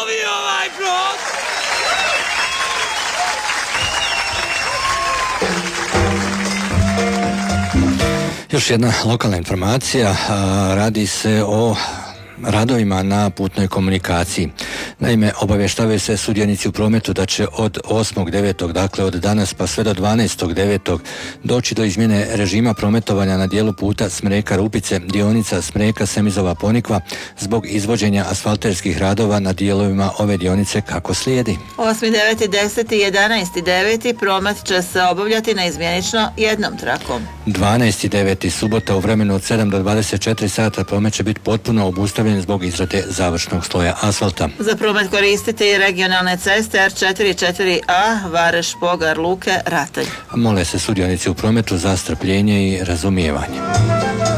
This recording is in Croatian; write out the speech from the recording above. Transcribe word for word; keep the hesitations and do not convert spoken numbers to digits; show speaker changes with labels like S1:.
S1: Obnovi ovaj brod!
S2: Još jedna lokalna informacija, radi se o radovima na putnoj komunikaciji. Naime, obavještavaju se sudionici u prometu da će od osmog devetog dakle od danas pa sve do dvanaestog devetog doći do izmjene režima prometovanja na dijelu puta Smreka-Rupice, dionica Smreka-Semizova-Ponikva zbog izvođenja asfalterskih radova na dijelovima ove dionice kako slijedi.
S3: osmi, deveti, deseti, jedanaesti, deveti promet će se obavljati na izmjenično jednom trakom.
S2: dvanaesti deveti subota u vremenu od sedam do dvadeset četiri sata promet će biti potpuno obustavljen zbog izrade završnog sloja asfalta.
S3: Za promet koristite i regionalne ceste er četrdeset četiri a, Vareš, Pogar, Luke, Ratalj.
S2: Mole se sudionici u prometu za strpljenje i razumijevanje.